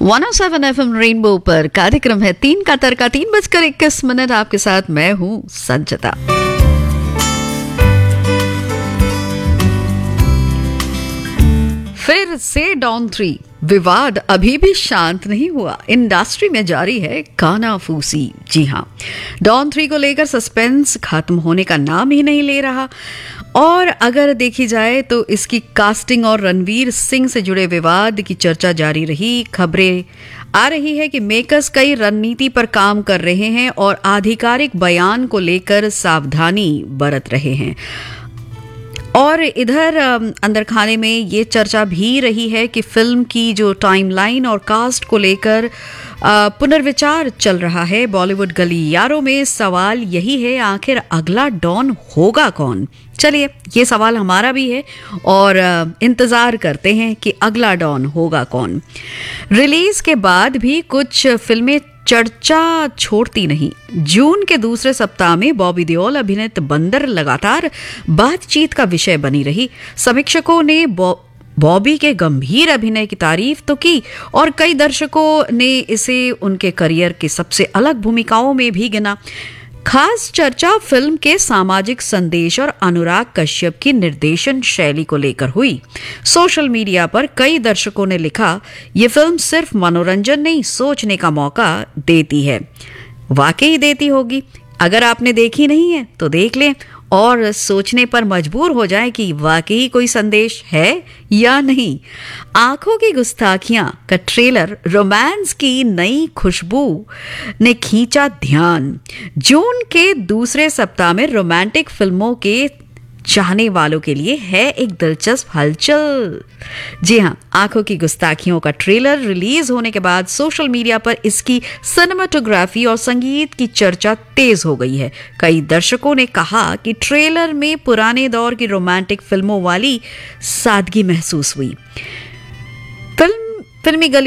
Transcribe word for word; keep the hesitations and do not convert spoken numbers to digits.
One O seven F M rainbow पर कार्यक्रम है तीन का तड़का। तीन बजकर इक्कीस मिनट आपके साथ मैं हूं संचिता। फिर से डॉन थ्री विवाद अभी भी शांत नहीं हुआ। इंडस्ट्री में जारी है कानाफूसी। जी हां, डॉन थ्री को लेकर सस्पेंस खत्म होने का नाम ही नहीं ले रहा। और अगर देखी जाए तो इसकी कास्टिंग और रणवीर सिंह से जुड़े विवाद की चर्चा जारी रही। खबरें आ रही है कि मेकर्स कई रणनीति पर काम कर रहे हैं और आधिकारिक बयान को लेकर सावधानी बरत रहे हैं। और इधर अंदर खाने में ये चर्चा भी रही है कि फिल्म की जो टाइमलाइन और कास्ट को लेकर पुनर्विचार चल रहा है। बॉलीवुड गलियारों में सवाल यही है, आखिर अगला डॉन होगा कौन? चलिए, ये सवाल हमारा भी है और इंतजार करते हैं कि अगला डॉन होगा कौन। रिलीज के बाद भी कुछ फिल्में चर्चा छोड़ती नहीं। जून के दूसरे सप्ताह में बॉबी देओल अभिनीत बंदर लगातार बातचीत का विषय बनी रही। समीक्षकों ने बॉबी के गंभीर अभिनय की तारीफ तो की और कई दर्शकों ने इसे उनके करियर की सबसे अलग भूमिकाओं में भी गिना। खास चर्चा फिल्म के सामाजिक संदेश और अनुराग कश्यप की निर्देशन शैली को लेकर हुई। सोशल मीडिया पर कई दर्शकों ने लिखा, ये फिल्म सिर्फ मनोरंजन नहीं, सोचने का मौका देती है। वाकई देती होगी। अगर आपने देखी नहीं है तो देख लें और सोचने पर मजबूर हो जाए कि वाकई कोई संदेश है या नहीं। आंखों की गुस्ताखियां का ट्रेलर रोमांस की नई खुशबू ने खींचा ध्यान। जून के दूसरे सप्ताह में रोमांटिक फिल्मों के चाहने वालों के लिए है एक दिलचस्प हलचल। जी हां, आंखों की गुस्ताखियों का ट्रेलर रिलीज होने के बाद सोशल मीडिया पर इसकी सिनेमेटोग्राफी और संगीत की चर्चा तेज हो गई है। कई दर्शकों ने कहा कि ट्रेलर में पुराने दौर की रोमांटिक फिल्मों वाली सादगी महसूस हुई। फिल्म फिल्मी गली